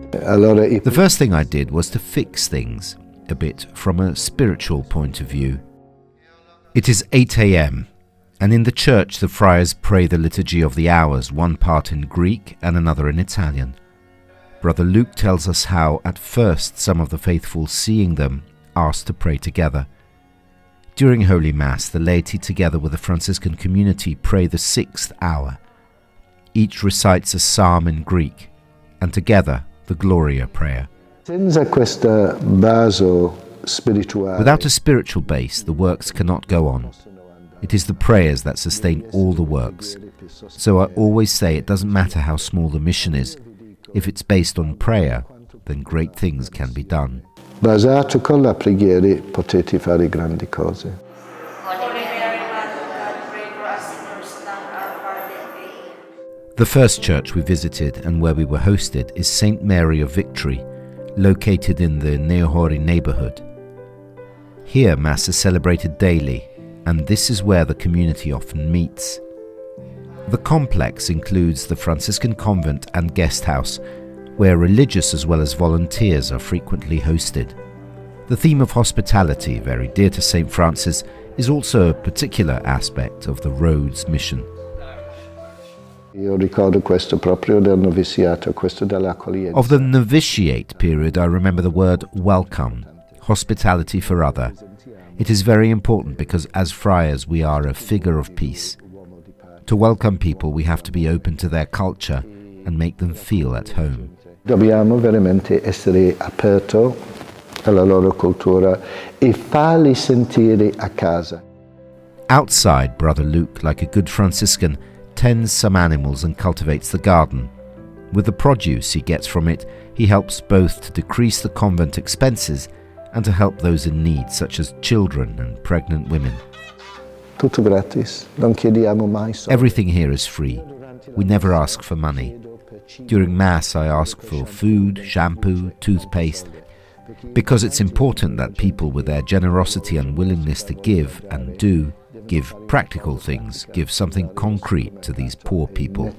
The first thing I did was to fix things, a bit from a spiritual point of view. It is 8 a.m, and in the church the friars pray the Liturgy of the Hours, one part in Greek and another in Italian. Brother Luke tells us how, at first, some of the faithful, seeing them, asked to pray together. During Holy Mass, the laity, together with the Franciscan community, pray the 6th hour. Each recites a psalm in Greek, and together the Gloria prayer. Without a spiritual base, the works cannot go on. It is the prayers that sustain all the works. So I always say it doesn't matter how small the mission is. If it's based on prayer, then great things can be done. Basato con la preghiera potete fare grandi cose. The first church we visited and where we were hosted is St. Mary of Victory, located in the Neohori neighborhood. Here Mass is celebrated daily, and this is where the community often meets. The complex includes the Franciscan convent and guest house, where religious as well as volunteers are frequently hosted. The theme of hospitality, very dear to St. Francis, is also a particular aspect of the Rhodes mission. Of the novitiate period, I remember the word welcome, hospitality for other. It is very important because as friars we are a figure of peace. To welcome people, we have to be open to their culture and make them feel at home. Dobbiamo veramente essere aperto alla loro cultura e farli sentire a casa. Outside, Brother Luke, like a good Franciscan, tends some animals and cultivates the garden. With the produce he gets from it, he helps both to decrease the convent expenses and to help those in need, such as children and pregnant women. Tutto gratis, non chiediamo mai soldi. Everything here is free. We never ask for money. During Mass I ask for food, shampoo, toothpaste, because it's important that people with their generosity and willingness to give, and do, give practical things, give something concrete to these poor people.